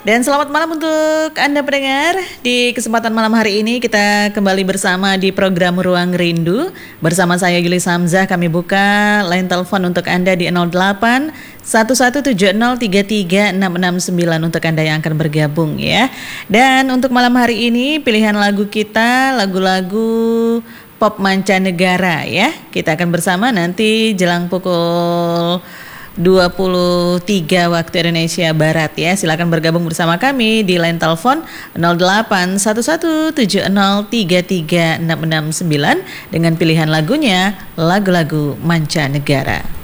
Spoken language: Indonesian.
Dan selamat malam untuk Anda pendengar. Di kesempatan malam hari ini kita kembali bersama di program Ruang Rindu. Bersama saya Yuli Samzah, kami buka line telepon untuk Anda di 08 117033 669 untuk Anda yang akan bergabung ya. Dan untuk malam hari ini pilihan lagu kita lagu-lagu pop mancanegara ya. Kita akan bersama nanti jelang pukul 23 waktu Indonesia Barat ya. Silakan bergabung bersama kami di line telepon 08117033 669 dengan pilihan lagunya lagu-lagu mancanegara.